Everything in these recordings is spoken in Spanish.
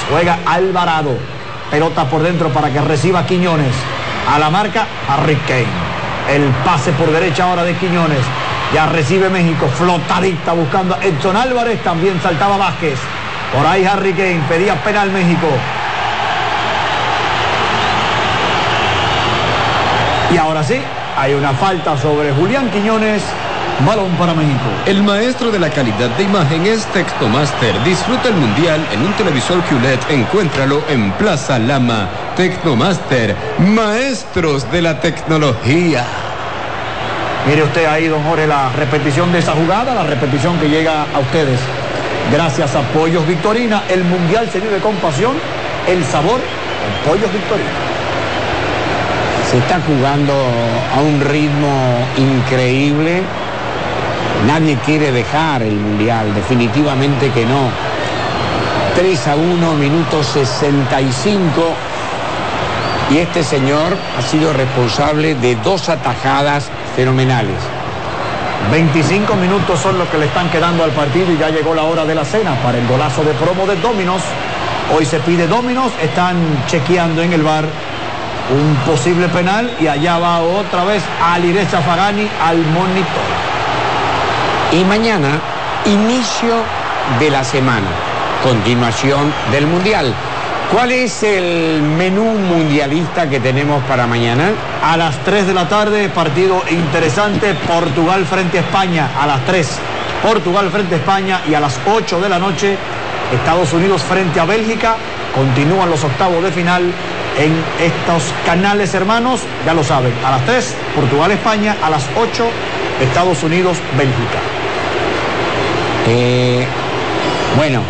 Juega Alvarado. Pelota por dentro para que reciba Quiñones. A la marca, Harry Kane. El pase por derecha ahora de Quiñones. Ya recibe México. Flotadita buscando a Edson Álvarez. También saltaba Vázquez. Por ahí Harry Kane. Pedía penal México. Y ahora sí, hay una falta sobre Julián Quiñones. Balón para México. El maestro de la calidad de imagen es Tecnomaster. Disfruta el mundial en un televisor QLED. Encuéntralo en Plaza Lama. Tecnomaster, maestros de la tecnología. Mire usted ahí, don Jorge, la repetición de esa jugada, la repetición que llega a ustedes. Gracias a Pollos Victorina, el mundial se vive con pasión, el sabor con Pollos Victorina. Se está jugando a un ritmo increíble. Nadie quiere dejar el mundial, definitivamente que no. 3-1, minuto 65. Y este señor ha sido responsable de 2 atajadas fenomenales. 25 minutos son los que le están quedando al partido y ya llegó la hora de la cena para el golazo de promo de Dominos. Hoy se pide Dominos, están chequeando en el VAR un posible penal y allá va otra vez Alireza Zafagani al monitor. Y mañana, inicio de la semana, continuación del Mundial. ¿Cuál es el menú mundialista que tenemos para mañana? A las 3 de la tarde, partido interesante, Portugal frente a España. A las 3, Portugal frente a España. Y a las 8 de la noche, Estados Unidos frente a Bélgica. Continúan los octavos de final en estos canales hermanos. Ya lo saben, a las 3, Portugal-España. A las 8, Estados Unidos-Bélgica. Bueno,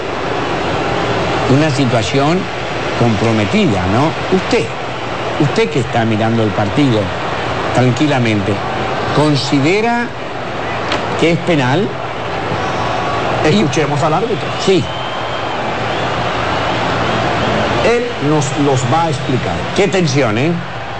una situación comprometida, ¿no? Usted que está mirando el partido tranquilamente, ¿considera que es penal? Escuchemos al árbitro. Sí. Él nos los va a explicar. Qué tensión, ¿eh?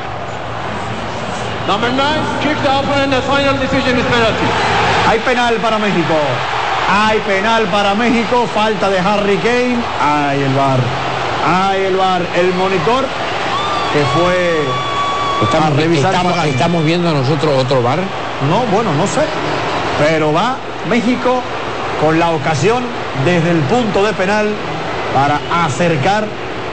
Number 9, kick the open and the final decision is penalty. Hay penal para México. Hay penal para México. Falta de Harry Kane. Ay, el VAR. Ay, el VAR. El monitor que fue a revisar. ¿Estamos viendo nosotros otro VAR? No, bueno, no sé. Pero va México con la ocasión desde el punto de penal para acercar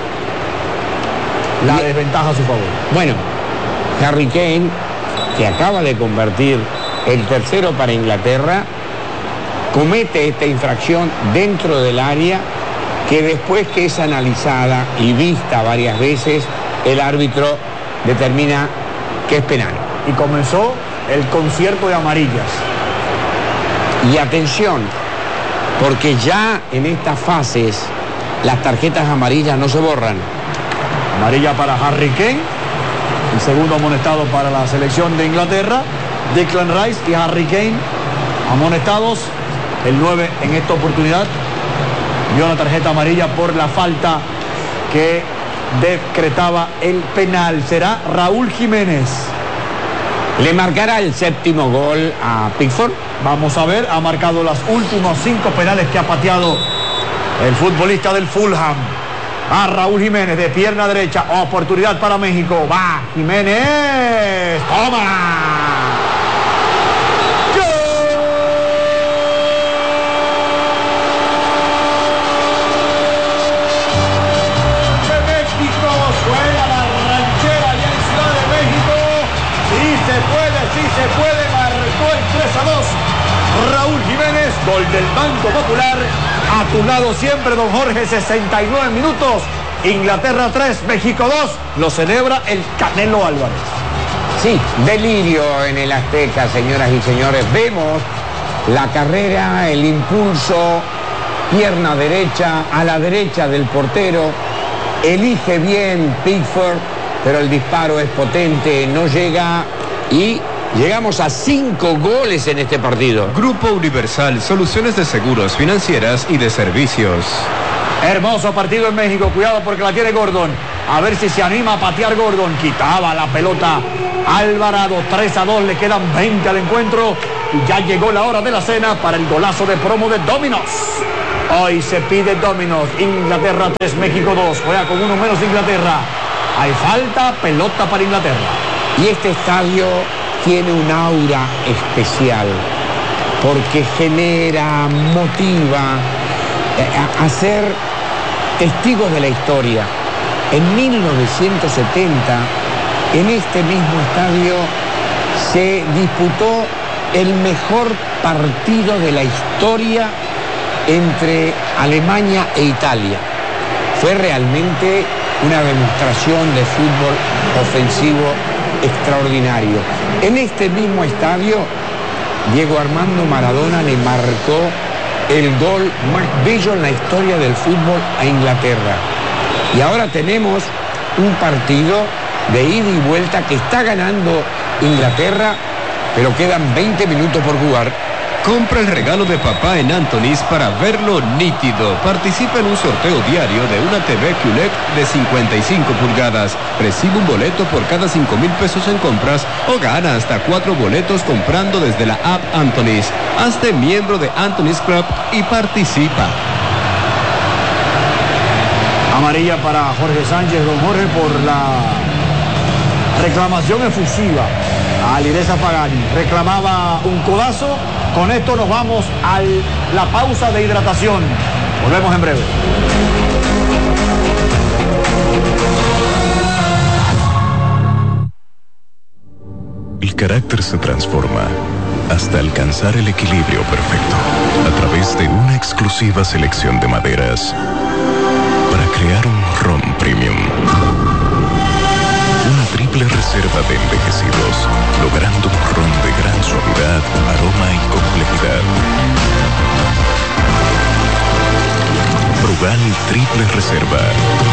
la desventaja a su favor. Bueno, Harry Kane, que acaba de convertir el tercero para Inglaterra, comete esta infracción dentro del área que después que es analizada y vista varias veces, el árbitro determina que es penal. Y comenzó el concierto de amarillas. Y atención, porque ya en estas fases las tarjetas amarillas no se borran. Amarilla para Harry Kane, el segundo amonestado para la selección de Inglaterra. Declan Rice y Harry Kane amonestados. El 9 en esta oportunidad vio la tarjeta amarilla por la falta que decretaba el penal. Será Raúl Jiménez. ¿Le marcará el séptimo gol a Pickford? Vamos a ver, ha marcado los últimos 5 penales que ha pateado el futbolista del Fulham. A Raúl Jiménez de pierna derecha. Oportunidad para México. Va Jiménez. ¡Toma! Sí se puede, marcó el 3-2 Raúl Jiménez, gol del Banco Popular. A tu lado siempre, don Jorge, 69 minutos. Inglaterra 3, México 2. Lo celebra el Canelo Álvarez. Sí, delirio en el Azteca, señoras y señores. Vemos la carrera, el impulso, pierna derecha, a la derecha del portero. Elige bien Pickford, pero el disparo es potente, no llega y llegamos a 5 goles en este partido. Grupo Universal, soluciones de seguros, financieras y de servicios. Hermoso partido en México, cuidado porque la tiene Gordon. A ver si se anima a patear Gordon. Quitaba la pelota Alvarado, 3-2, le quedan 20 al encuentro. Y ya llegó la hora de la cena para el golazo de promo de Dominos. Hoy se pide Domino's. Inglaterra 3, México 2. Juega con uno menos Inglaterra. Hay falta, pelota para Inglaterra. Y este estadio tiene un aura especial porque genera, motiva a ser testigos de la historia. En 1970, en este mismo estadio, se disputó el mejor partido de la historia entre Alemania e Italia. Fue realmente una demostración de fútbol ofensivo extraordinario. En este mismo estadio, Diego Armando Maradona le marcó el gol más bello en la historia del fútbol a Inglaterra. Y ahora tenemos un partido de ida y vuelta que está ganando Inglaterra, pero quedan 20 minutos por jugar. Compra el regalo de papá en Anthony's para verlo nítido. Participa en un sorteo diario de una TV QLED de 55 pulgadas. Recibe un boleto por cada 5,000 pesos en compras o gana hasta 4 boletos comprando desde la app Anthony's. Hazte miembro de Anthony's Club y participa. Amarilla para Jorge Sánchez, don Jorge, por la reclamación efusiva a Alireza Pagani. Reclamaba un codazo. Con esto nos vamos a la pausa de hidratación. Volvemos en breve. El carácter se transforma hasta alcanzar el equilibrio perfecto a través de una exclusiva selección de maderas para crear un ron premium. Una triple reserva de envejecidos, logrando un ron de gran suavidad, aroma y complejidad. Brugal Triple Reserva,